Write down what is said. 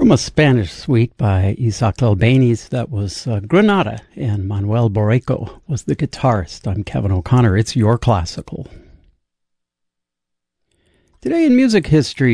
From a Spanish suite by Isaac Albéniz, that was Granada, and Manuel Borrego was the guitarist. I'm Kevin O'Connor. It's Your Classical. Today in music history,